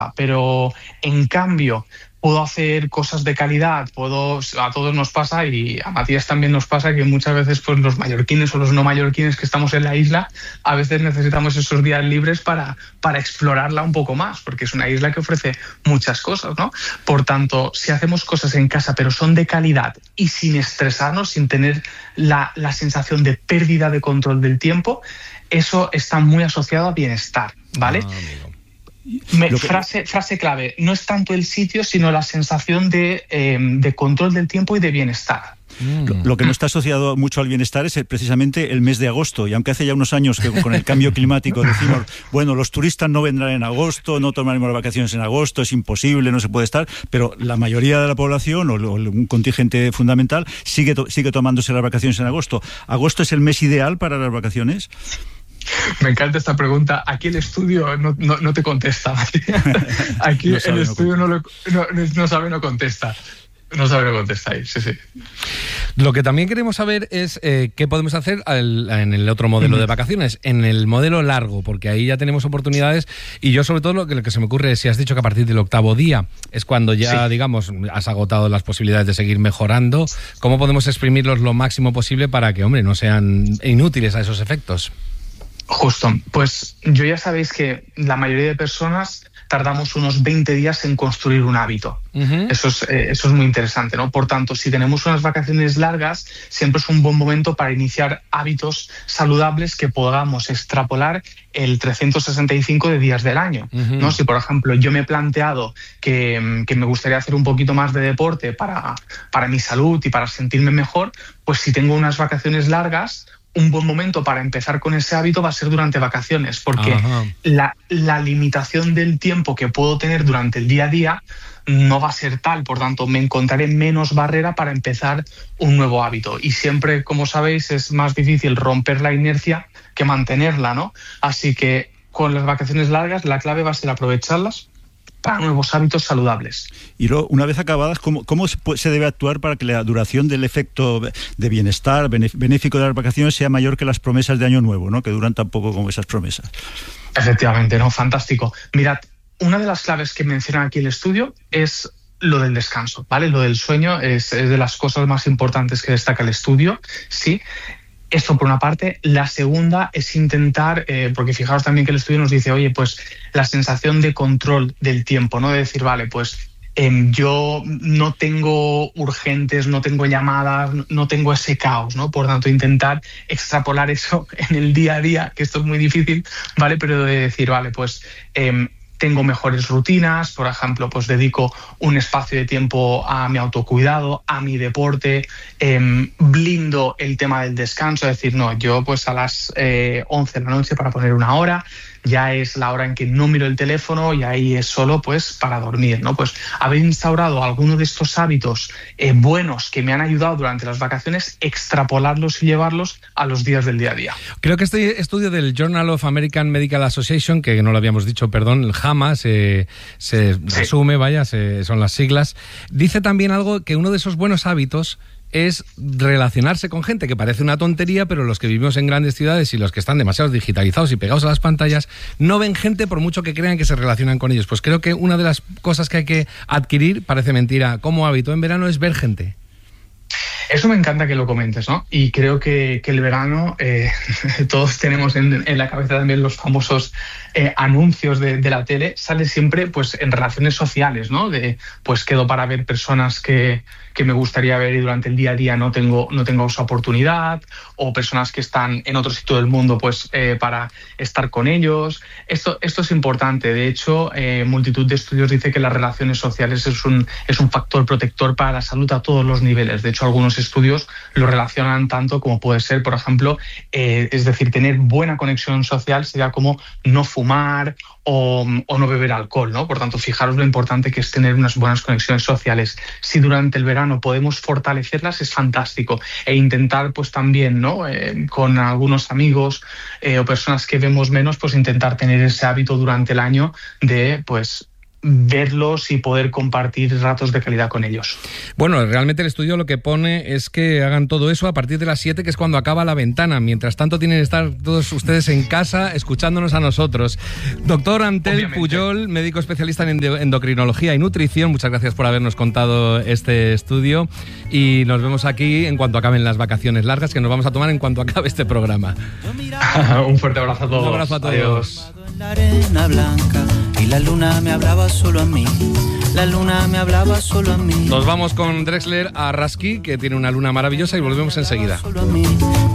pero en cambio puedo hacer cosas de calidad, a todos nos pasa y a Matías también nos pasa que muchas veces pues los mallorquines o los no mallorquines que estamos en la isla a veces necesitamos esos días libres para explorarla un poco más, porque es una isla que ofrece muchas cosas, ¿no? Por tanto, si hacemos cosas en casa pero son de calidad y sin estresarnos, sin tener la sensación de pérdida de control del tiempo, eso está muy asociado a bienestar, ¿vale? Frase clave, no es tanto el sitio, sino la sensación de control del tiempo y de bienestar. Lo que no está asociado mucho al bienestar es precisamente el mes de agosto, y aunque hace ya unos años que con el cambio climático decimos, bueno, los turistas no vendrán en agosto, no tomaremos vacaciones en agosto, es imposible, no se puede estar, pero la mayoría de la población o un contingente fundamental sigue tomándose las vacaciones en agosto. ¿Agosto es el mes ideal para las vacaciones? Me encanta esta pregunta. Aquí el estudio no te contesta. Aquí no sabe, el estudio no sabe, no contesta. No sabe, no contesta ahí, sí. Lo que también queremos saber es qué podemos hacer en el otro modelo de vacaciones, en el modelo largo, porque ahí ya tenemos oportunidades y yo sobre todo lo que se me ocurre es, si has dicho que a partir del 8º día es cuando ya, digamos, has agotado las posibilidades de seguir mejorando, ¿cómo podemos exprimirlos lo máximo posible para que, hombre, no sean inútiles a esos efectos? Justo, pues yo ya sabéis que la mayoría de personas tardamos unos 20 días en construir un hábito. Eso es muy interesante, ¿no? Por tanto, si tenemos unas vacaciones largas, siempre es un buen momento para iniciar hábitos saludables que podamos extrapolar el 365 de días del año, ¿no? Si, por ejemplo, yo me he planteado que me gustaría hacer un poquito más de deporte para mi salud y para sentirme mejor, pues si tengo unas vacaciones largas, un buen momento para empezar con ese hábito va a ser durante vacaciones, porque la limitación del tiempo que puedo tener durante el día a día no va a ser tal, por tanto me encontraré menos barrera para empezar un nuevo hábito. Y siempre, como sabéis, es más difícil romper la inercia que mantenerla, ¿no? Así que con las vacaciones largas la clave va a ser aprovecharlas para nuevos hábitos saludables. Y luego, una vez acabadas, ¿cómo se debe actuar para que la duración del efecto de bienestar benéfico de las vacaciones sea mayor que las promesas de Año Nuevo, ¿no? Que duran tan poco como esas promesas? Efectivamente, ¿no? Fantástico. Mirad, una de las claves que menciona aquí el estudio es lo del descanso, ¿vale? Lo del sueño es de las cosas más importantes que destaca el estudio, sí. Esto por una parte. La segunda es intentar, porque fijaos también que el estudio nos dice, oye, pues la sensación de control del tiempo, ¿no? De decir, vale, pues yo no tengo urgentes, no tengo llamadas, no tengo ese caos, ¿no? Por tanto, intentar extrapolar eso en el día a día, que esto es muy difícil, ¿vale? Pero de decir, vale, pues tengo mejores rutinas, por ejemplo, pues dedico un espacio de tiempo a mi autocuidado, a mi deporte, blindo el tema del descanso, es decir, no, yo pues a las 11 de la noche, para poner una hora, ya es la hora en que no miro el teléfono y ahí es solo pues para dormir, ¿no? Pues haber instaurado alguno de estos hábitos buenos que me han ayudado durante las vacaciones, extrapolarlos y llevarlos a los días del día a día. Creo que este estudio del Journal of American Medical Association, que no lo habíamos dicho, perdón, el JAMA, se resume, son las siglas, dice también algo, que uno de esos buenos hábitos es relacionarse con gente, que parece una tontería, pero los que vivimos en grandes ciudades y los que están demasiado digitalizados y pegados a las pantallas no ven gente por mucho que crean que se relacionan con ellos. Pues creo que una de las cosas que hay que adquirir, parece mentira, como hábito en verano, es ver gente. Eso me encanta que lo comentes, ¿no? Y creo que el verano, todos tenemos en la cabeza también los famosos anuncios de la tele, sale siempre pues en relaciones sociales, ¿no? De pues quedo para ver personas que me gustaría ver y durante el día a día no tengo esa oportunidad, o personas que están en otro sitio del mundo pues para estar con ellos. Esto es importante. De hecho, multitud de estudios dice que las relaciones sociales es un factor protector para la salud a todos los niveles. De hecho, algunos estudios lo relacionan tanto como puede ser, por ejemplo, es decir, tener buena conexión social sería como no fumar o no beber alcohol, ¿no? Por tanto, fijaros lo importante que es tener unas buenas conexiones sociales. Si durante el verano podemos fortalecerlas, es fantástico. E intentar, pues también, ¿no? Con algunos amigos o personas que vemos menos, pues intentar tener ese hábito durante el año de, pues, verlos y poder compartir ratos de calidad con ellos. Bueno, realmente el estudio lo que pone es que hagan todo eso a partir de las 7, que es cuando acaba la ventana. Mientras tanto tienen que estar todos ustedes en casa escuchándonos a nosotros. Doctor Antel Pujol, médico especialista en endocrinología y nutrición, muchas gracias por habernos contado este estudio y nos vemos aquí en cuanto acaben las vacaciones largas, que nos vamos a tomar en cuanto acabe este programa. Un fuerte abrazo a todos. Un abrazo a todos. Adiós. La arena blanca y la luna me hablaba solo a mí. La luna me hablaba solo a mí. Nos vamos con Drexler a Rasky, que tiene una luna maravillosa, y volvemos enseguida. Solo a mí.